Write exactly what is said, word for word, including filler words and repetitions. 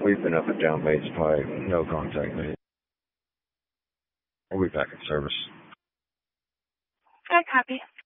We've been up and down Bates Pike. No contact made. We'll be back in service. I copy.